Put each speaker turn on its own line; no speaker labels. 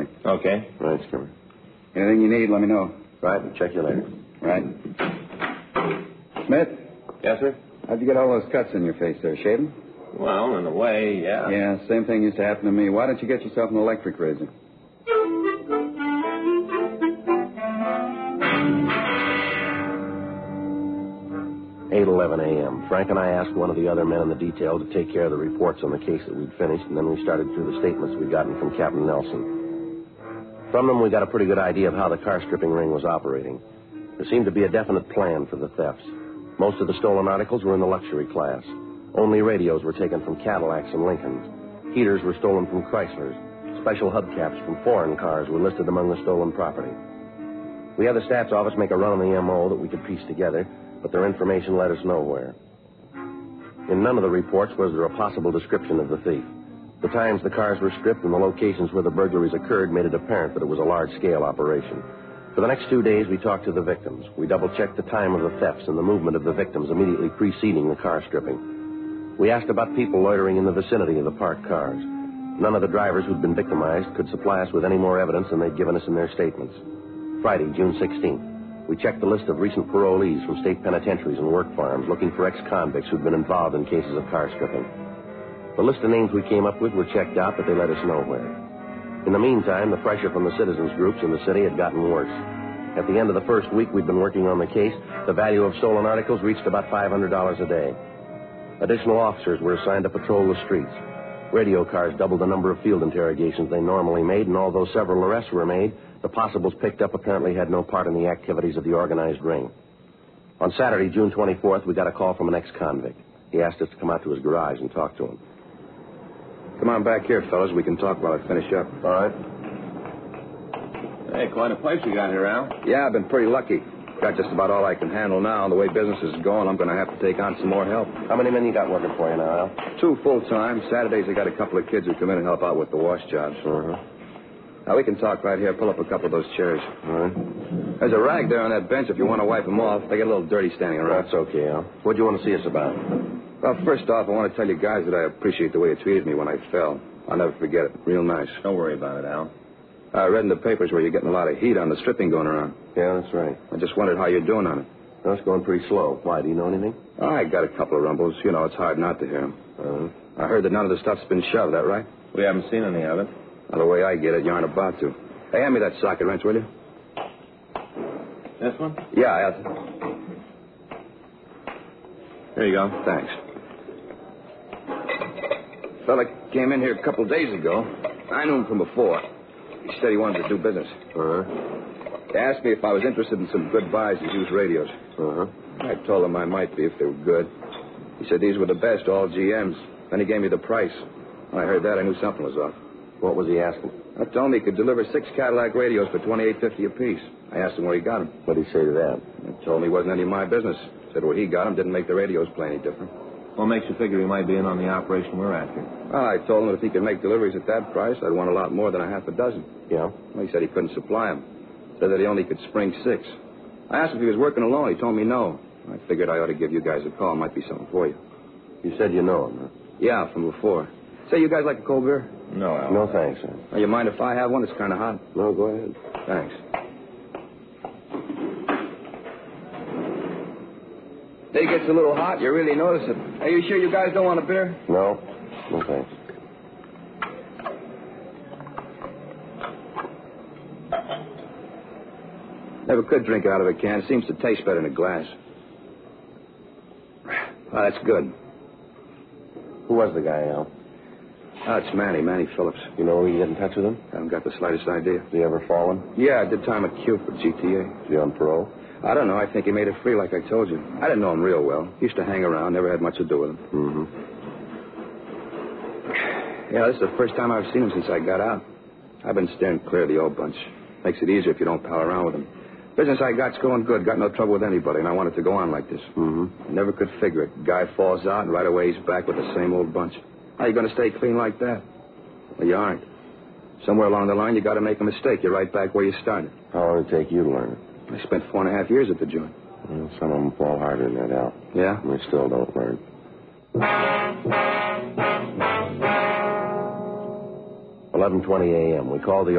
for you.
Okay.
Right, Skipper.
Anything you need, let me know.
Right, check you later.
Right. Smith?
Yes, sir?
How'd you get all those cuts in your face there? Shaving?
Well, in a way, yeah.
Yeah, same thing used to happen to me. Why don't you get yourself an electric razor?
Eight 11 a.m. Frank and I asked one of the other men in the detail to take care of the reports on the case that we'd finished, and then we started through the statements we'd gotten from Captain Nelson. From them, we got a pretty good idea of how the car stripping ring was operating. There seemed to be a definite plan for the thefts. Most of the stolen articles were in the luxury class. Only radios were taken from Cadillacs and Lincolns. Heaters were stolen from Chryslers. Special hubcaps from foreign cars were listed among the stolen property. We had the stats office make a run on the M.O. that we could piece together, but their information led us nowhere. In none of the reports was there a possible description of the thief. The times the cars were stripped and the locations where the burglaries occurred made it apparent that it was a large-scale operation. For the next 2 days, we talked to the victims. We double-checked the time of the thefts and the movement of the victims immediately preceding the car stripping. We asked about people loitering in the vicinity of the parked cars. None of the drivers who'd been victimized could supply us with any more evidence than they'd given us in their statements. Friday, June 16th. We checked the list of recent parolees from state penitentiaries and work farms looking for ex-convicts who'd been involved in cases of car stripping. The list of names we came up with were checked out, but they led us nowhere. In the meantime, the pressure from the citizens groups in the city had gotten worse. At the end of the first week we'd been working on the case, the value of stolen articles reached about $500 a day. Additional officers were assigned to patrol the streets. Radio cars doubled the number of field interrogations they normally made, and although several arrests were made, the possibles picked up apparently had no part in the activities of the organized ring. On Saturday, June 24th, we got a call from an ex-convict. He asked us to come out to his garage and talk to him.
Come on back here, fellas. We can talk while I finish up.
All right.
Hey, quite a place you got here, Al.
Yeah, I've been pretty lucky. Got just about all I can handle now. And the way business is going, I'm going to have to take on some more help.
How many men you got working for you now, Al?
2 full-time. Saturdays, I got a couple of kids who come in and help out with the wash jobs.
Uh-huh.
Now, we can talk right here. Pull up a couple of those chairs.
All right.
There's a rag there on that bench if you want to wipe them off. They get a little dirty standing around.
That's okay, Al. What do you want to see us about?
Well, first off, I want to tell you guys that I appreciate the way you treated me when I fell. I'll never forget it. Real nice.
Don't worry about it, Al.
I read in the papers where you're getting a lot of heat on the stripping going around.
Yeah, that's right.
I just wondered how you're doing on it.
Well, it's going pretty slow. Why, do you know anything?
I got a couple of rumbles. You know, it's hard not to hear them.
Uh-huh.
I heard that none of the stuff's been shoved, that right?
We haven't seen any of it.
Well, the way I get it, you aren't about to. Hey, hand me that socket wrench, will you?
This one?
Yeah,
Here you go.
Thanks. Fella came in here a couple days ago. I knew him from before. He said he wanted to do business.
Uh-huh.
He asked me if I was interested in some good buys to use radios.
Uh-huh.
I told him I might be if they were good. He said these were the best, all GMs. Then he gave me the price. When I heard that, I knew something was off.
What was he asking?
I told him he could deliver 6 Cadillac radios for $28.50 apiece. I asked him where he got them.
What did he say to that?
He told me it wasn't any of my business. Said where he got them didn't make the radios play any different.
What makes you figure he might be in on the operation we're after?
Well, I told him that if he could make deliveries at that price, I'd want a lot more than a half a dozen.
Yeah?
Well, he said he couldn't supply them. Said that he only could spring 6. I asked him if he was working alone. He told me no. I figured I ought to give you guys a call. Might be something for you.
You said you know him, huh?
Yeah, from before. Say, you guys like a cold beer?
No, Al.
No, thanks, sir.
Well, you mind if I have one? It's kind of hot.
No, go ahead.
Thanks. Day gets a little hot. You really notice it. Are you sure you guys don't want a beer?
No? No, thanks.
Never could drink out of a can. It seems to taste better in a glass. Oh, that's good.
Who was the guy, Al?
Oh, it's Manny Phillips.
You know where you get in touch with him?
Haven't got the slightest idea.
Has he ever fallen?
Yeah, I did time at Q for GTA.
Is he on parole?
I don't know. I think he made it free like I told you. I didn't know him real well. He used to hang around, never had much to do with him.
Mm-hmm.
Yeah, this is the first time I've seen him since I got out. I've been steering clear of the old bunch. Makes it easier if you don't pal around with him. Business I got's going good. Got no trouble with anybody, and I want it to go on like this.
Mm-hmm.
I never could figure it. Guy falls out, and right away he's back with the same old bunch. How you going to stay clean like that? Well, you aren't. Somewhere along the line, you got to make a mistake. You're right back where you started.
How long did it take you to learn it?
I spent 4.5 years at the joint.
Well, some of them fall harder than that, Al.
Yeah?
And they still don't learn. 11:20 a.m. We called the